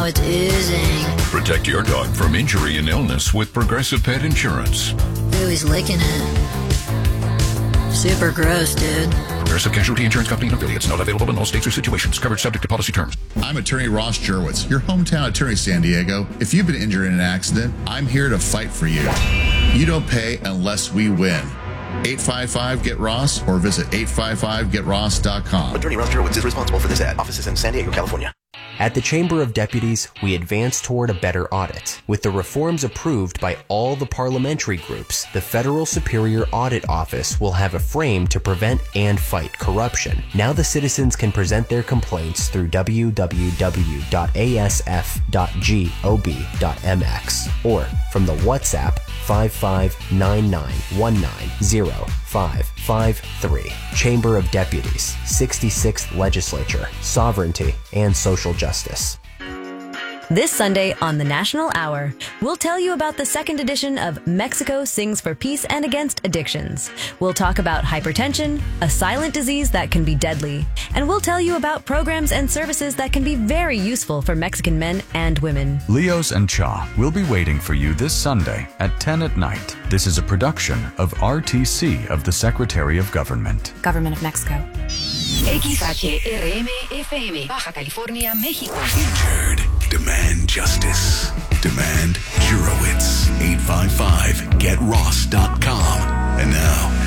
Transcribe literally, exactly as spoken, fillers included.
now it's oozing. Protect your dog from injury and illness with Progressive Pet Insurance. Ooh, he's licking it. Super gross, dude. Progressive Casualty Insurance Company and affiliates. Not available in all states or situations. Coverage subject to policy terms. I'm attorney Ross Jurwitz, your hometown attorney, San Diego. If you've been injured in an accident, I'm here to fight for you. You don't pay unless we win. eight five five, get ross or visit eight five five get ross dot com. Attorney Ross Jurwitz is responsible for this ad. Offices in San Diego, California. At the Chamber of Deputies, we advance toward a better audit. With the reforms approved by all the parliamentary groups, the Federal Superior Audit Office will have a frame to prevent and fight corruption. Now the citizens can present their complaints through w w w dot a s f dot gov dot m x or from the WhatsApp five five nine nine one nine zero five five three. Chamber of Deputies, sixty-sixth Legislature, Sovereignty and Social Justice. This Sunday on the National Hour, we'll tell you about the second edition of Mexico Sings for Peace and Against Addictions. We'll talk about hypertension, a silent disease that can be deadly, and we'll tell you about programs and services that can be very useful for Mexican men and women. Leos and Cha will be waiting for you this Sunday at ten at night. This is a production of R T C of the Secretary of Government. Government of Mexico. X H R M F M, Baja California, Mexico. Injured. Demand justice. Demand Jurowitz. eight five five get ross dot com. And now,